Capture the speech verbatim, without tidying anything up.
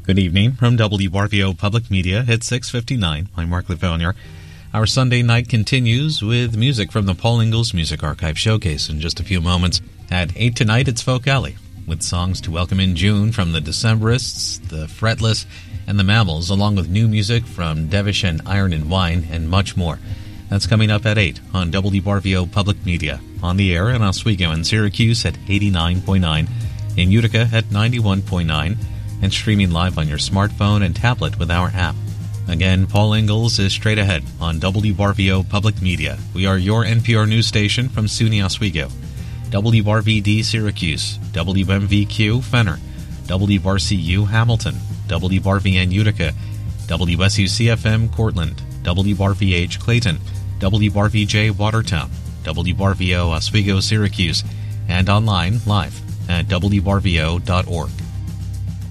Good evening from W R V O Public Media at six fifty-nine. I'm Mark Lefonier. Our Sunday night continues with music from the Paul Ingalls Music Archive Showcase in just a few moments. At eight tonight, it's Folk Alley, with songs to welcome in June from the Decemberists, the Fretless, and the Mammals, along with new music from Devish and Iron and Wine, and much more. That's coming up at eight on W R V O Public Media, on the air in Oswego and Syracuse at eighty-nine point nine, in Utica at ninety-one point nine, and streaming live on your smartphone and tablet with our app. Again, Paul Ingalls is straight ahead on W R V O Public Media. We are your N P R news station from SUNY Oswego, W R V D Syracuse, W M V Q Fenner, W R C U Hamilton, W R V N Utica, W S U C F M Cortland, W R V H Clayton, W R V J Watertown, W R V O Oswego Syracuse, and online live at W R V O dot org.